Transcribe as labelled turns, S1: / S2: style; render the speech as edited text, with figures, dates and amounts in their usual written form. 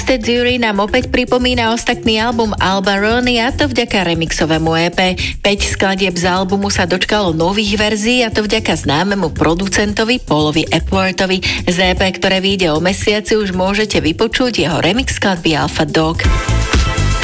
S1: Twisted Jury nám opäť pripomína ostatný album Alba Rony, a to vďaka remixovému EP. 5 skladieb z albumu sa dočkalo nových verzií, a to vďaka známemu producentovi Paulovi Epworthovi. Z EP, ktoré vyjde o mesiaci, už môžete vypočuť jeho remix skladby Alpha Dog.